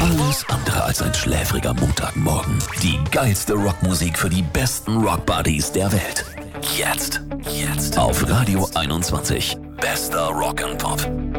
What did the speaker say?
Alles andere als ein schläfriger Montagmorgen. Die geilste Rockmusik für die besten Rockbuddies der Welt. Jetzt. Auf Radio 21. Bester Rock and Pop.